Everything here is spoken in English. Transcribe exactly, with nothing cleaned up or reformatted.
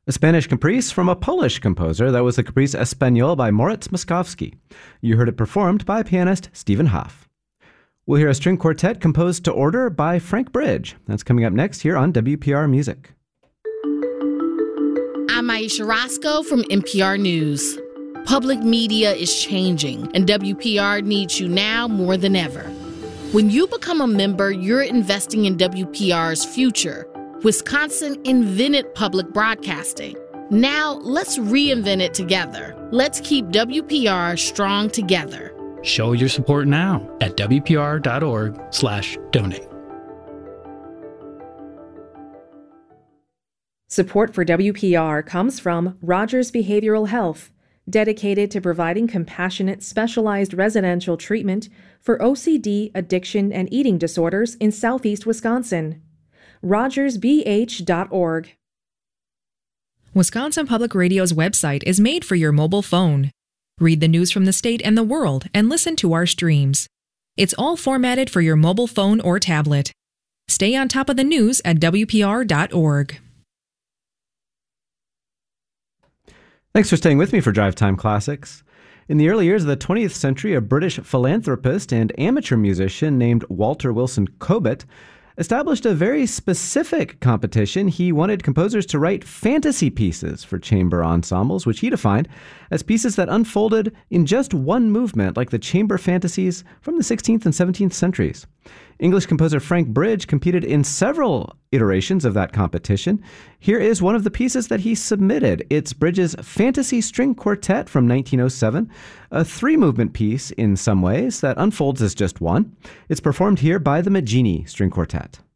A Spanish caprice from a Polish composer. That was the Caprice Espagnole by Moritz Moszkowski. You heard it performed by pianist Stephen Hoff. We'll hear a string quartet composed to order by Frank Bridge. That's coming up next here on W P R Music. I'm Aisha Roscoe from N P R News. Public media is changing, and W P R needs you now more than ever. When you become a member, you're investing in W P R's future. Wisconsin invented public broadcasting. Now, let's reinvent it together. Let's keep W P R strong together. Show your support now at W P R dot org slash donate. Support for W P R comes from Rogers Behavioral Health, dedicated to providing compassionate, specialized residential treatment for O C D, addiction, and eating disorders in southeast Wisconsin. rogers b h dot org. Wisconsin Public Radio's website is made for your mobile phone. Read the news from the state and the world and listen to our streams. It's all formatted for your mobile phone or tablet. Stay on top of the news at W P R dot org. Thanks for staying with me for Drive Time Classics. In the early years of the twentieth century, a British philanthropist and amateur musician named Walter Wilson Cobbett established a very specific competition. He wanted composers to write fantasy pieces for chamber ensembles, which he defined as pieces that unfolded in just one movement, like the chamber fantasies from the sixteenth and seventeenth centuries. English composer Frank Bridge competed in several iterations of that competition. Here is one of the pieces that he submitted. It's Bridge's Fantasy String Quartet from nineteen oh seven, a three-movement piece in some ways that unfolds as just one. It's performed here by the Maggini String Quartet.